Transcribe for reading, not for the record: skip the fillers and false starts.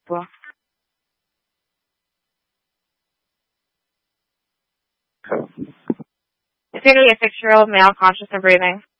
po. Is he a 6-year-old male conscious of breathing?